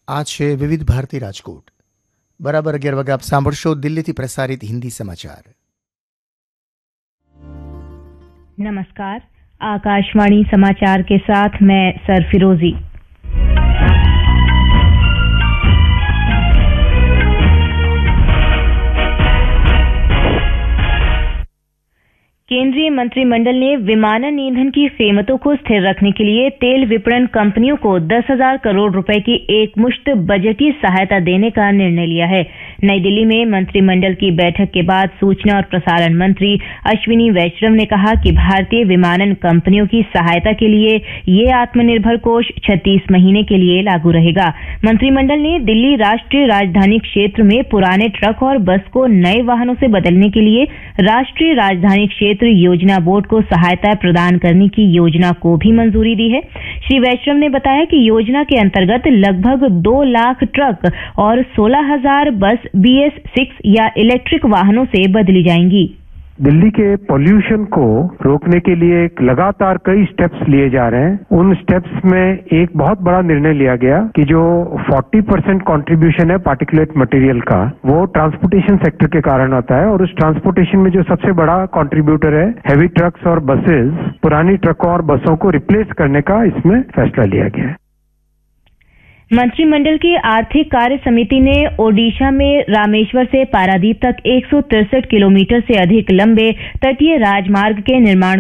આ છે વિવિધ ભારતી રાજકોટ. બરાબર 11 વાગે આપ સાંભળશો દિલ્હીથી પ્રસારિત હિન્દી સમાચાર. नमस्कार, आकाशवाणी समाचार के साथ मैं सरफिरोजी। केंद्रीय मंत्रिमंडल ने विमानन ईंधन की कीमतों को स्थिर रखने के लिए तेल विपणन कंपनियों को 10,000 करोड़ रुपए की एकमुश्त बजटीय सहायता देने का निर्णय लिया है। नई दिल्ली में मंत्रिमंडल की बैठक के बाद सूचना और प्रसारण मंत्री अश्विनी वैष्णव ने कहा कि भारतीय विमानन कंपनियों की सहायता के लिए ये आत्मनिर्भर कोष 36 महीने के लिए लागू रहेगा। मंत्रिमंडल ने दिल्ली राष्ट्रीय राजधानी क्षेत्र में पुराने ट्रक और बस को नए वाहनों से बदलने के लिए राष्ट्रीय राजधानी क्षेत्र योजना बोर्ड को सहायता प्रदान करने की योजना को भी मंजूरी दी है। श्री वैष्णव ने बताया कि योजना के अंतर्गत लगभग 2 लाख ट्रक और 16,000 बस BS6 या इलेक्ट्रिक वाहनों से बदली जाएंगी। दिल्ली के पोल्यूशन को रोकने के लिए लगातार कई स्टेप्स लिए जा रहे हैं। उन स्टेप्स में एक बहुत बड़ा निर्णय लिया गया कि जो 40% कंट्रीब्यूशन है पार्टिकुलेट मटेरियल का, वो ट्रांसपोर्टेशन सेक्टर के कारण आता है और उस ट्रांसपोर्टेशन में जो सबसे बड़ा कंट्रीब्यूटर है हैवी ट्रक्स और बसेस, पुरानी ट्रकों और बसों को रिप्लेस करने का इसमें फैसला लिया गया है। मंत्रिमंडल की आर्थिक कार्य समिति ने ओडिशा में रामेश्वर से पारादीप तक 163 किलोमीटर से अधिक लंबे तटीय राजमार्ग के निर्माण